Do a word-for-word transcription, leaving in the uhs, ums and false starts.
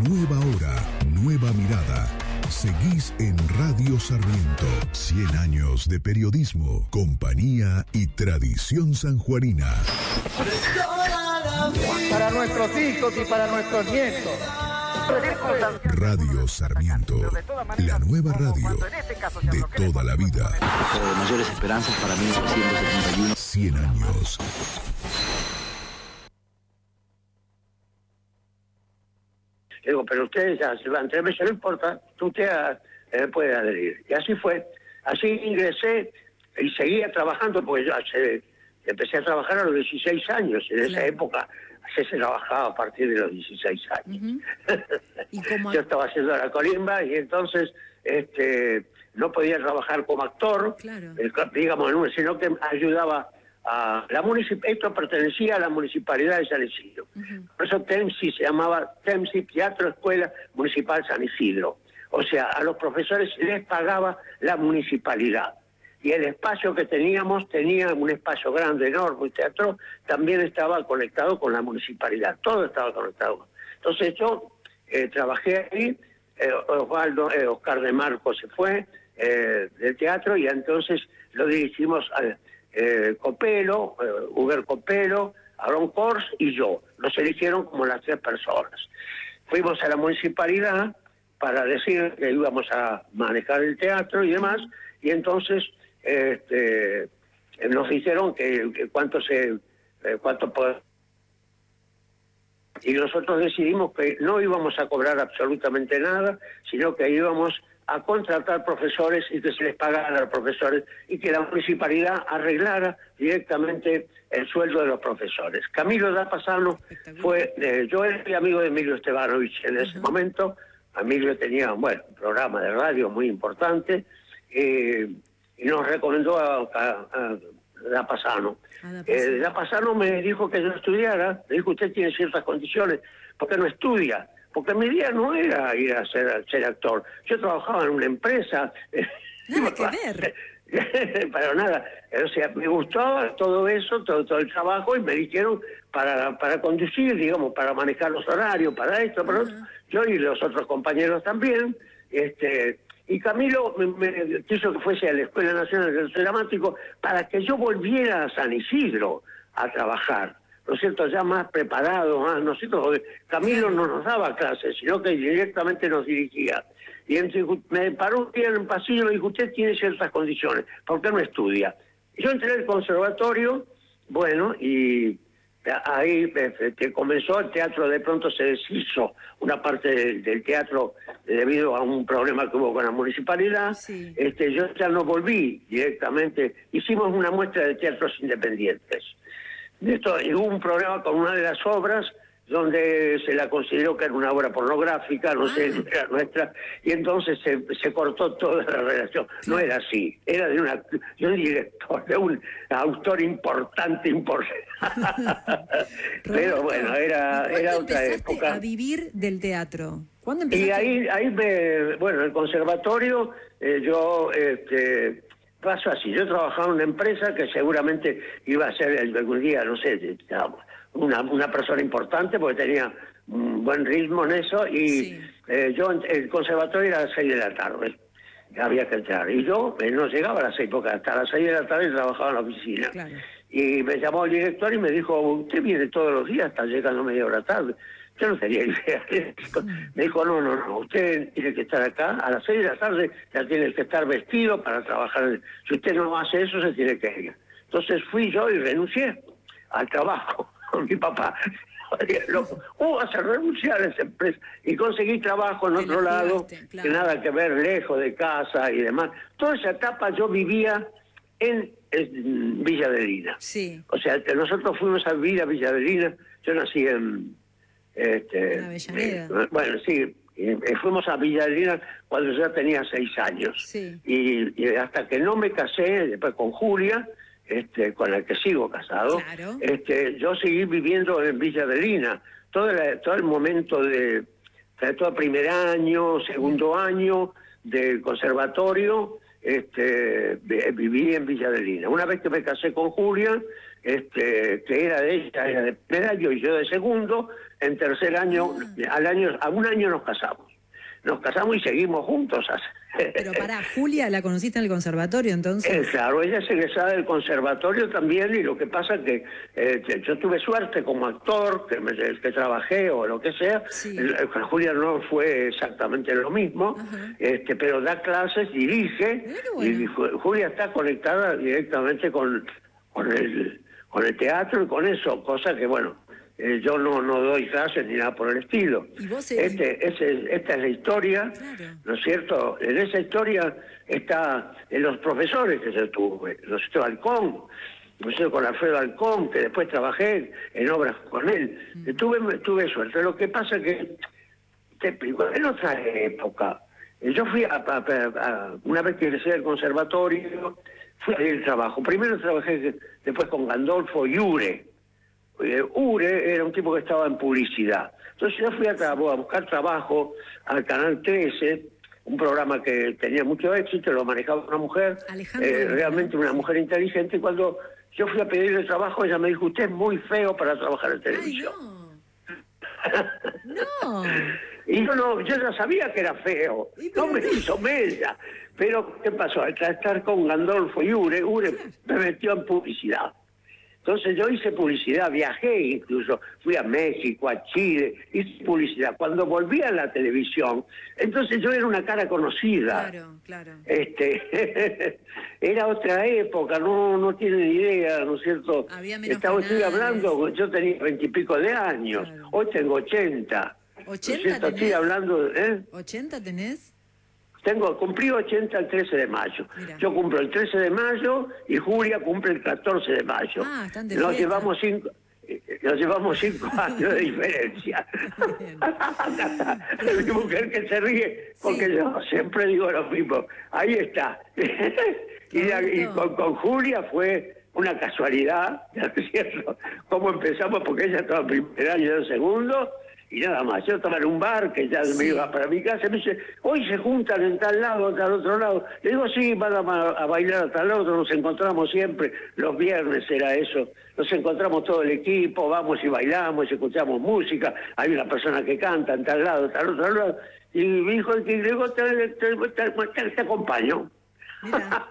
Nueva hora, nueva mirada. Seguís en Radio Sarmiento. cien años de periodismo, compañía y tradición sanjuanina. Para nuestros hijos y para nuestros nietos. Radio Sarmiento, la nueva radio de toda la vida. De mayores esperanzas para mil novecientos setenta y uno. cien años. Digo, pero ustedes ya se van tres meses, no importa, usted eh, puede adherir. Y así fue. Así ingresé y seguía trabajando, porque yo hace, empecé a trabajar a los dieciséis años. En esa claro. época se trabajaba a partir de los dieciséis años. Uh-huh. ¿Y cómo... Yo estaba haciendo la colimba y entonces este no podía trabajar como actor, claro. eh, digamos, sino que ayudaba a la municip... Esto pertenecía a la Municipalidad de San Isidro. Uh-huh. Por eso TEMSI se llamaba TEMSI, Teatro Escuela Municipal San Isidro. O sea, a los profesores les pagaba la municipalidad. Y el espacio que teníamos, tenía un espacio grande, enorme, el teatro también estaba conectado con la municipalidad, todo estaba conectado. Entonces yo eh, trabajé ahí, eh, Osvaldo, eh, Oscar de Marco se fue eh, del teatro y entonces lo dirigimos a eh, Copelo, eh, Uber Copelo, Aaron Kors y yo. Nos eligieron como las tres personas. Fuimos a la municipalidad para decir que íbamos a manejar el teatro y demás, y entonces este, nos dijeron que, que cuánto se eh, cuánto pod... y nosotros decidimos que no íbamos a cobrar absolutamente nada, sino que íbamos a contratar profesores y que se les pagara a los profesores y que la municipalidad arreglara directamente el sueldo de los profesores. Camilo Dapasano fue, eh, yo era amigo de Emilio Estebanovich en ese uh-huh. momento. Emilio tenía, bueno, un programa de radio muy importante, eh, y nos recomendó a, a, a Dapasano. Eh, Dapasano me dijo que yo estudiara, me dijo, usted tiene ciertas condiciones, ¿por qué no estudia? Porque mi idea no era ir a ser, a ser actor. Yo trabajaba en una empresa. Nada que ver. Pero nada, o sea, me gustaba todo eso, todo, todo el trabajo, y me dijeron para para conducir, digamos, para manejar los horarios, para esto, para uh-huh. yo y los otros compañeros también. este Y Camilo me, me quiso que fuese a la Escuela Nacional de Arte Dramático para que yo volviera a San Isidro a trabajar, ¿no es cierto?, ya más preparado, más, ¿no es cierto? Camilo no nos daba clases, sino que directamente nos dirigía. Y entonces me paró un día en el pasillo y me dijo, usted tiene ciertas condiciones, ¿por qué no estudia? Yo entré al conservatorio, bueno, y ahí que comenzó el teatro, de pronto se deshizo una parte del, del teatro debido a un problema que hubo con la municipalidad. Sí. Este, yo ya no volví directamente, hicimos una muestra de teatros independientes. De esto, y hubo un problema con una de las obras donde se la consideró que era una obra pornográfica, no ah. sé, era nuestra, y entonces se, se cortó toda la relación. No era así, era de, una, de un director, de un autor importante, importante. Pero bueno, era, era otra época. A vivir del teatro? ¿Cuándo empezaste? Y ahí, ahí me, bueno, el conservatorio, eh, yo, este, pasó así, yo trabajaba en una empresa que seguramente iba a ser algún día, no sé, digamos, Una, una persona importante porque tenía un buen ritmo en eso y sí. eh, yo el conservatorio era a las seis de la tarde, había que entrar y yo eh, no llegaba a las seis porque hasta las seis de la tarde trabajaba en la oficina. Claro. Y me llamó el director y me dijo, usted viene todos los días, está llegando media hora tarde. Yo no tenía idea. Me dijo, no, no, no, usted tiene que estar acá a las seis de la tarde, ya tiene que estar vestido para trabajar. Si usted no hace eso, se tiene que ir. Entonces fui yo y renuncié al trabajo con mi papá. ¿Cómo vas a renunciar a esa empresa? Y conseguí trabajo en otro lado, claro. que nada que ver, lejos de casa y demás. Toda esa etapa yo vivía en, en Villa Adelina. Sí. O sea, que nosotros fuimos a vivir a Villa Adelina. Yo nací en... Este, en Avellaneda. Eh, bueno, sí, y fuimos a Villa Adelina cuando ya tenía seis años. Sí. Y, y hasta que no me casé, después con Julia... Este, con el que sigo casado, claro. este, yo seguí viviendo en Villa Adelina, todo, la, todo el momento de, de todo el primer año, segundo año del conservatorio, este, viví en Villa Adelina. Una vez que me casé con Julia, este, que era de ella, era de primer año y yo de segundo, en tercer año, Ah. al año, a un año nos casamos. Nos casamos y seguimos juntos. Pero pará, Julia, ¿la conociste en el conservatorio entonces? Eh, claro, ella es egresada del conservatorio también, y lo que pasa es que eh, que yo tuve suerte como actor, que, me, que trabajé o lo que sea. Sí. El- el- con Julia no fue exactamente lo mismo, Ajá. este, pero da clases, dirige, Mirá qué bueno. y Ju- Julia está conectada directamente con, con, el, con el teatro y con eso, cosa que, bueno, eh, yo no, no doy clases ni nada por el estilo. ¿Y vos, eh, Este, ese- esta es la historia, Claro. ¿no es cierto? En esa historia está en los profesores que yo tuve, ¿no es cierto? Halcón, ¿no es cierto? Con Alfredo Halcón, que después trabajé en obras con él. Mm. Tuve, tuve suerte. Lo que pasa que, te explico, en otra época, eh, yo fui a, a- a- a- una vez que egresé del conservatorio, fui a pedir trabajo. Primero trabajé después con Gandolfo Iure. Eh, Ure era un tipo que estaba en publicidad. Entonces yo fui a, tra- a buscar trabajo al Canal trece, un programa que tenía mucho éxito, lo manejaba una mujer, Alejandro eh, Ure, realmente ¿no? una Sí. mujer inteligente, y cuando yo fui a pedirle trabajo, ella me dijo, usted es muy feo para trabajar en Ay, televisión. no. No. Y yo no, yo ya sabía que era feo, Y pero no me no. hizo mella. Pero, ¿qué pasó? Al estar con Gandolfo y Ure, Ure me metió en publicidad. Entonces yo hice publicidad, viajé incluso, fui a México, a Chile, hice publicidad. Cuando volví a la televisión, entonces yo era una cara conocida. Claro, claro. Este, era otra época, no no tienen idea, ¿no es cierto? Había menos Estaba, estoy canales. hablando, yo tenía veintipico de años, Claro. hoy tengo ochenta. ¿No es ¿ochenta cierto? Estoy tenés? hablando, ¿eh? ¿ochenta tenés? Tengo, cumplí ochenta el trece de mayo. Mira. Yo cumplo el trece de mayo y Julia cumple el catorce de mayo. Ah, están de Nos fiesta. llevamos cinco, eh, nos llevamos cinco años de diferencia. Bien. Mi mujer que se ríe, porque Sí. yo siempre digo lo mismo. Ahí está. y la- y con, con Julia fue una casualidad, ¿no es cierto? Cómo empezamos, porque ella estaba en primer año y yo en segundo, y nada más. Yo estaba en un bar que ya Sí. me iba para mi casa, y me dice, hoy se juntan en tal lado, tal otro lado. Le digo, sí, van a, a bailar a tal otro, nos encontramos siempre, los viernes era eso, nos encontramos todo el equipo, vamos y bailamos, escuchamos música, hay una persona que canta en tal lado, tal otro lado, y me dijo, y le digo, te, te, te, te- te acompaño. Mira.